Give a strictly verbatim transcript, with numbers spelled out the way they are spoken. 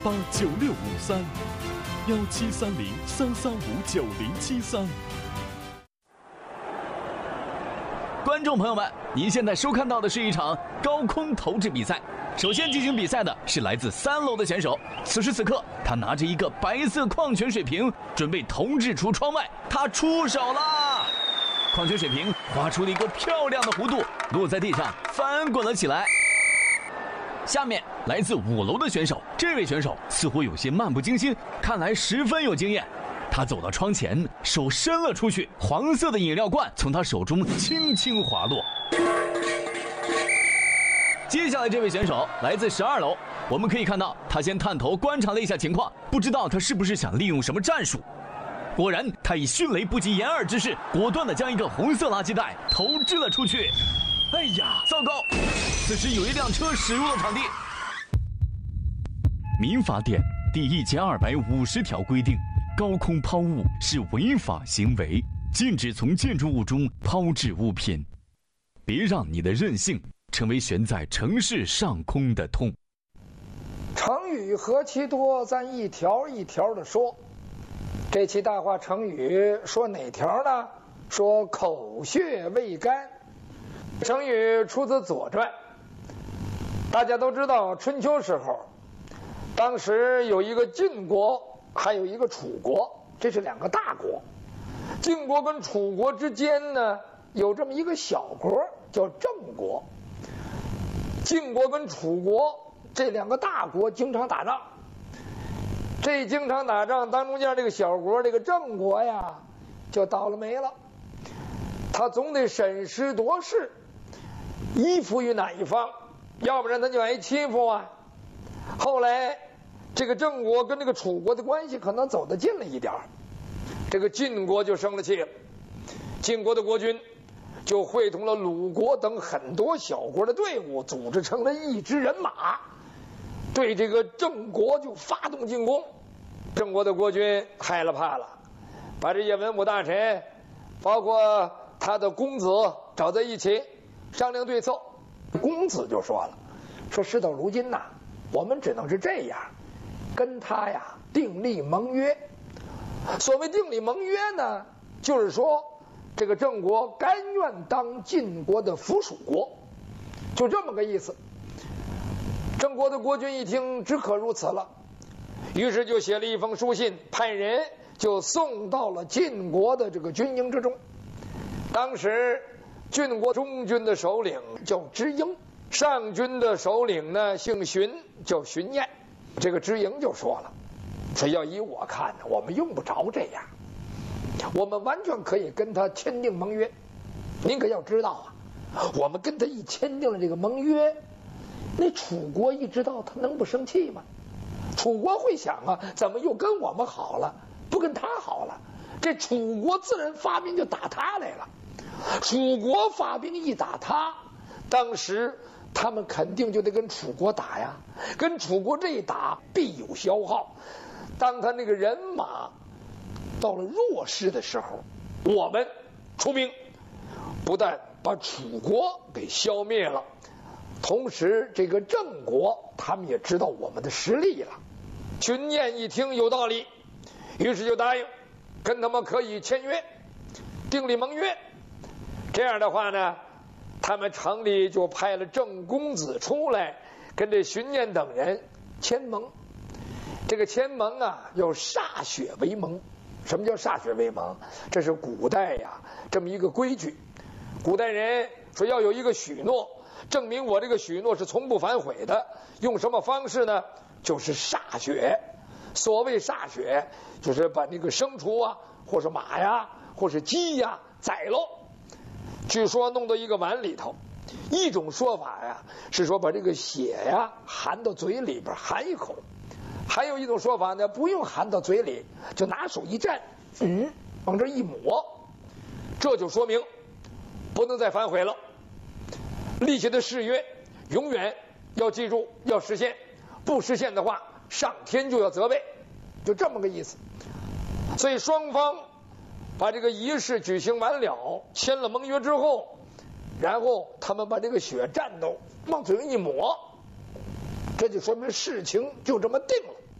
八九六五三幺七三零三三五九零七三。 观众朋友们，您现在收看到的是一场高空投掷比赛。首先进行比赛的是来自三楼的选手，此时此刻，他拿着一个白色矿泉水瓶，准备投掷出窗外。他出手了，矿泉水瓶划出了一个漂亮的弧度，落在地上，翻滚了起来。下面来自五楼的选手，这位选手似乎有些漫不经心，看来十分有经验。他走到窗前，手伸了出去，黄色的饮料罐从他手中轻轻滑落。接下来这位选手来自十二楼，我们可以看到他先探头观察了一下情况，不知道他是不是想利用什么战术。果然，他以迅雷不及掩耳之势，果断地将一个红色垃圾袋投掷了出去。哎呀，糟糕！此时有一辆车驶入了场地。民法典第一千二百五十条规定，高空抛物是违法行为，禁止从建筑物中抛掷物品。别让你的任性成为悬在城市上空的痛。 成语何其多，咱一条一条的说。这期大话成语说哪条呢？说口血未干。成语出自《左传》。大家都知道，春秋时候，当时有一个晋国，还有一个楚国，这是两个大国。晋国跟楚国之间呢，有这么一个小国叫郑国。晋国跟楚国这两个大国经常打仗，这经常打仗当中间这个小国这个郑国呀，就倒了霉了。他总得审时度势，依附于哪一方，要不然他就挨欺负啊。后来这个郑国跟这个楚国的关系可能走得近了一点，这个晋国就生了气了。晋国的国君就会同了鲁国等很多小国的队伍，组织成了一支人马，对这个郑国就发动进攻。郑国的国君害了怕了，把这些文武大臣，包括他的公子找在一起商量对策。公子就说了，说事到如今呐，我们只能是这样，跟他呀订立盟约。所谓订立盟约呢，就是说这个郑国甘愿当晋国的附属国，就这么个意思。郑国的国君一听只可如此了，于是就写了一封书信，派人就送到了晋国的这个军营之中。当时晋国中军的首领叫知营，上军的首领呢姓荀，叫荀晏。这个知营就说了，说要以我看呢，我们用不着这样，我们完全可以跟他签订盟约。您可要知道啊，我们跟他一签订了这个盟约，那楚国一知道，他能不生气吗？楚国会想啊，怎么又跟我们好了，不跟他好了？这楚国自然发兵就打他来了。楚国发兵一打他，当时他们肯定就得跟楚国打呀，跟楚国这一打必有消耗。当他那个人马到了弱势的时候，我们出兵，不但把楚国给消灭了，同时这个郑国他们也知道我们的实力了。荀晏一听有道理，于是就答应跟他们可以签约，订立盟约。这样的话呢，他们城里就派了郑公子出来跟这荀晏等人签盟。这个签盟啊，要歃血为盟。什么叫歃血为盟？这是古代呀这么一个规矩。古代人说要有一个许诺，证明我这个许诺是从不反悔的。用什么方式呢？就是歃血。所谓歃血，就是把那个牲畜啊，或是马呀，或是鸡呀宰喽，据说弄到一个碗里头。一种说法呀是说把这个血呀含到嘴里边含一口，还有一种说法呢，不用含到嘴里，就拿手一蘸，嗯，往这一抹，这就说明不能再反悔了。立下的誓约永远要记住，要实现，不实现的话上天就要责备，就这么个意思。所以双方把这个仪式举行完了，签了盟约之后，然后他们把这个血蘸到往嘴上一抹，这就说明事情就这么定了。